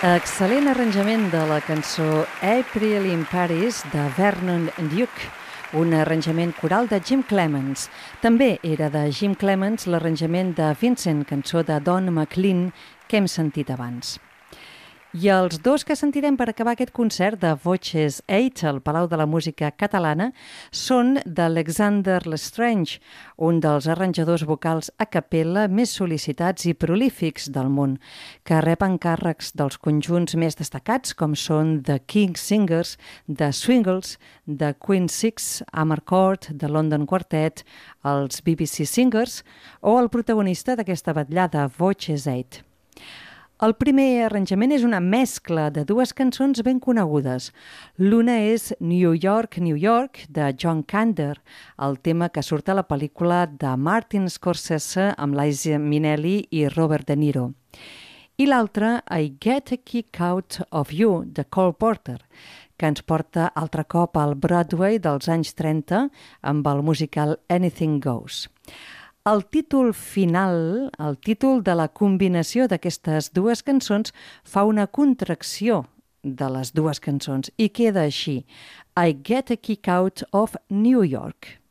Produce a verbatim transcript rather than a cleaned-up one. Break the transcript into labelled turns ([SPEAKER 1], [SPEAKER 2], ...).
[SPEAKER 1] Excel·lent arranjament de la cançó April in Paris de Vernon Duke, un arranjament coral de Jim Clemens. També era de Jim Clemens l'arranjament de Vincent, cançó de Don McLean, que hem sentit abans. I els dos que sentirem per acabar aquest concert de Voices oito al Palau de la Música Catalana són d'Alexander Lestrange, un dels arranjadors vocals a capella més sol·licitats i prolífics del món, que rep encàrrecs dels conjunts més destacats com són The King Singers, The Swingles, The Queen Six, Amarcord, The London Quartet, els B B C Singers o el protagonista d'aquesta vetllada, Voices oito. El primer arranjament és una mescla de dues cançons ben conegudes. L'una és New York, New York, de John Kander, el tema que surt a la pel·lícula de Martin Scorsese amb Liza Minnelli i Robert De Niro. I l'altra, I Get a Kick Out of You, de Cole Porter, que ens porta altre cop al Broadway dels anys trenta amb el musical Anything Goes. El títol final, el títol de la combinació d'aquestes dues cançons, fa una contracció de les dues cançons i queda així: I Get a Kick Out of New York.